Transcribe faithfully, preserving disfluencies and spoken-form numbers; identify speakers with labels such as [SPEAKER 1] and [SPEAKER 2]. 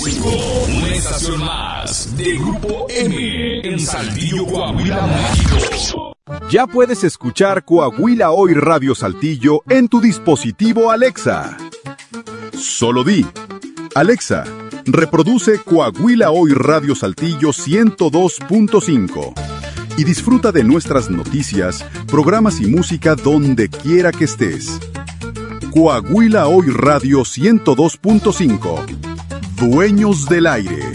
[SPEAKER 1] cinco, una estación más de Grupo M en Saltillo, Coahuila, México.
[SPEAKER 2] Ya puedes escuchar Coahuila Hoy Radio Saltillo en tu dispositivo Alexa. Solo di, Alexa, reproduce Coahuila Hoy Radio Saltillo ciento dos punto cinco y disfruta de nuestras noticias, programas y música donde quiera que estés. Coahuila Hoy Radio ciento dos punto cinco. Dueños del aire.